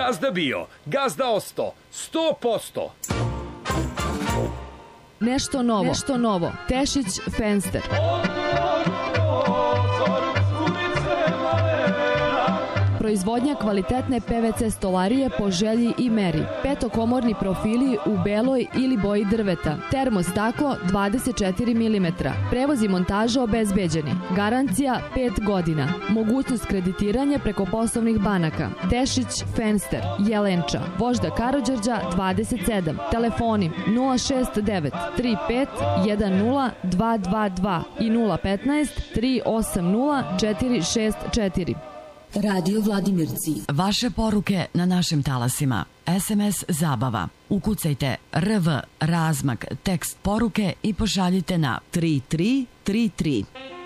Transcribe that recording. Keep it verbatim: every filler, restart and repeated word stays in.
Gazda bio, gazda osto, sto posto. Nešto novo, nešto novo. Tešić Fenster. Proizvodnja kvalitetne P V C stolarije po želji i meri. Petokomorni profili u beloj ili boji drveta. Termostaklo dvadeset četiri milimetra. Prevoz i montaža obezbeđeni. Garancija pet godina. Mogućnost kreditiranja preko poslovnih banaka. Tešić Fenster, Jelenča, Vožda Karađorđa dvadeset sedam. Telefoni nula šest devet tri pet jedan nula dva dva dva i nula petnaest tri osam nula četiri šest četiri. Radio Vladimirci. Vaše poruke na našim talasima. S M S zabava. Ukucajte R V razmak tekst poruke i pošaljite na tri tri tri tri.